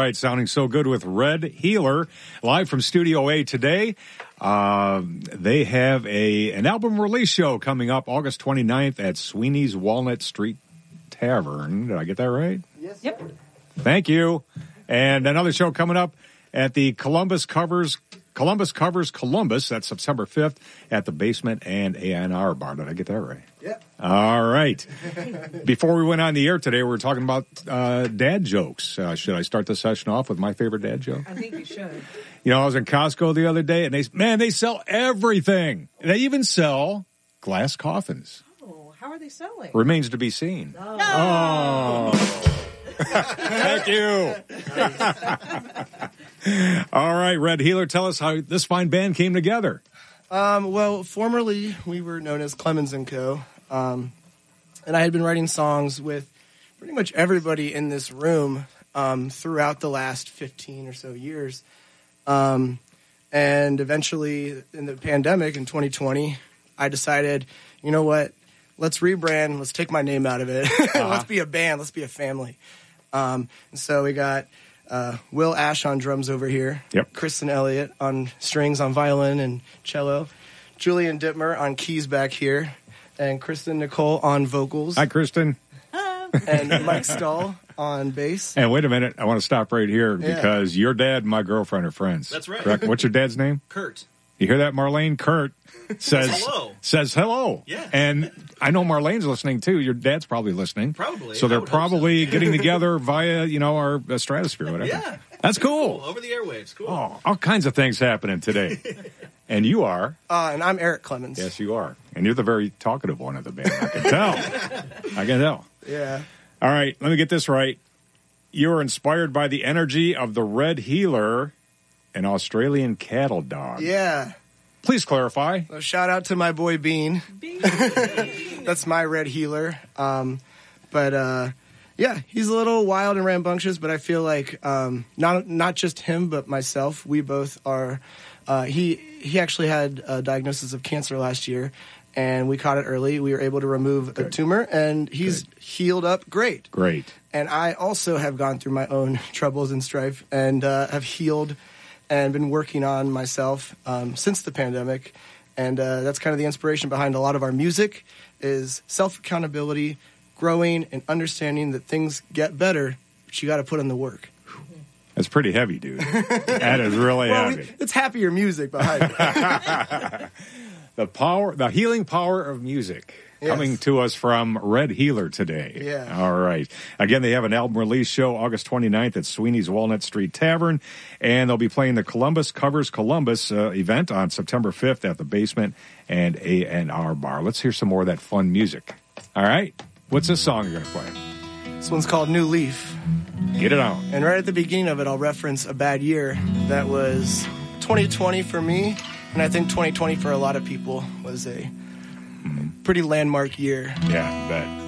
right, sounding so good with Red Healer, live from Studio A today. They have an album release show coming up August 29th at Sweeney's Walnut Street Tavern. Did I get that right? Yes. Yep. Thank you. And another show coming up at the Columbus Covers Columbus. That's September 5th at the Basement and A&R Bar. Did I get that right? Yeah. All right. Before we went on the air today, we were talking about dad jokes. Should I start the session off with my favorite dad joke? I think you should. You know, I was in Costco the other day, and they sell everything. They even sell glass coffins. Oh, how are they selling? Remains to be seen. No. Oh. Thank you. All right, Red Healer, tell us how this fine band came together. Well, formerly we were known as Clemens & Co. And I had been writing songs with pretty much everybody in this room throughout the last 15 or so years. And eventually in the pandemic in 2020, I decided, you know what, let's rebrand, let's take my name out of it. Let's be a band, let's be a family. And so we got Will Ash on drums over here. Yep. Kristen Elliott on strings, on violin and cello. Julian Dittmer on keys back here. And Kristen Nicole on vocals. Hi, Kristen. And Mike Stahl on bass. And wait a minute, I want to stop right here because your dad and my girlfriend are friends. That's right. Correct? What's your dad's name? Kurt. You hear that, Marlene? Kurt says hello. Yeah. And I know Marlene's listening, too. Your dad's probably listening. Probably. So they're probably getting together via, our stratosphere, whatever. Yeah. That's cool. Over the airwaves. Cool. Oh, all kinds of things happening today. And you are? And I'm Eric Clemens. Yes, you are. And you're the very talkative one of the band. I can tell. I can tell. Yeah. All right, let me get this right. You are inspired by the energy of the Red Healer, an Australian cattle dog. Yeah. Please clarify. So shout out to my boy Bean. That's my Red Healer. Yeah, he's a little wild and rambunctious, but I feel like not just him, but myself. We both are. He actually had a diagnosis of cancer last year, and we caught it early. We were able to remove a tumor, and he's healed up great. Great. And I also have gone through my own troubles and strife, and have healed and been working on myself since the pandemic. And that's kind of the inspiration behind a lot of our music is self-accountability, growing and understanding that things get better, but you got to put in the work. That's pretty heavy, dude. That is really heavy. It's happier music behind it. The healing power of music. Yes. Coming to us from Red Healer today. Yeah. All right. Again, they have an album release show August 29th at Sweeney's Walnut Street Tavern, and they'll be playing the Columbus Covers Columbus event on September 5th at the Basement and A&R Bar. Let's hear some more of that fun music. All right. What's this song you're going to play? This one's called New Leaf. Get it out. And right at the beginning of it, I'll reference a bad year that was 2020 for me, and I think 2020 for a lot of people was a pretty landmark year. Yeah, I bet.